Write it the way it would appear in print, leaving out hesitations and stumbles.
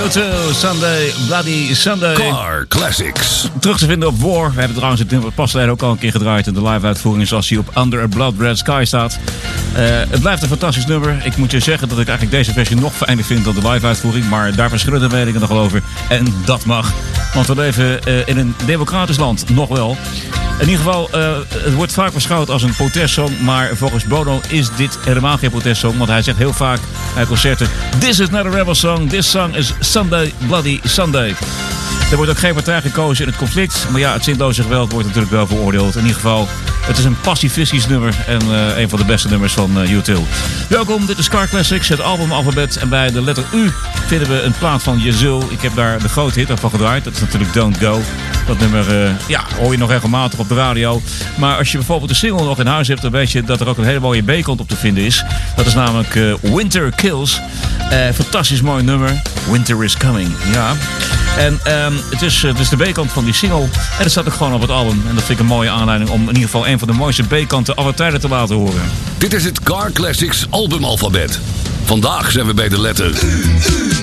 U2, Sunday, Bloody Sunday. Car Classics. Terug te vinden op War. We hebben trouwens het nummer pas geleden ook al een keer gedraaid in de live-uitvoering, zoals hij op Under a Blood Red Sky staat. Het blijft een fantastisch nummer. Ik moet je zeggen dat ik eigenlijk deze versie nog fijner vind dan de live-uitvoering, maar daar verschillen de meningen nog wel over. En dat mag, want we leven in een democratisch land, nog wel. In ieder geval, het wordt vaak beschouwd als een protestsong, maar volgens Bono is dit helemaal geen protestsong, want hij zegt heel vaak bij concerten: "This is not a rebel song, this song is Sunday, Bloody Sunday." Er wordt ook geen partij gekozen in het conflict, maar ja, het zinloze geweld wordt natuurlijk wel veroordeeld. In ieder geval, het is een pacifistisch nummer en een van de beste nummers van U2. Welkom, dit is Car Classics, het albumalfabet. En bij de letter U vinden we een plaat van Yazoo. Ik heb daar de grote hit van gedraaid, dat is natuurlijk Don't Go. Dat nummer hoor je nog regelmatig op de radio. Maar als je bijvoorbeeld de single nog in huis hebt, dan weet je dat er ook een hele mooie B-kant op te vinden is. Dat is namelijk Winter Kills. Fantastisch mooi nummer. Winter is Coming. Ja. En het is de B-kant van die single. En dat staat ook gewoon op het album. En dat vind ik een mooie aanleiding om in ieder geval een van de mooiste B-kanten aller tijden te laten horen. Dit is het Car Classics albumalfabet. Vandaag zijn we bij de letter U.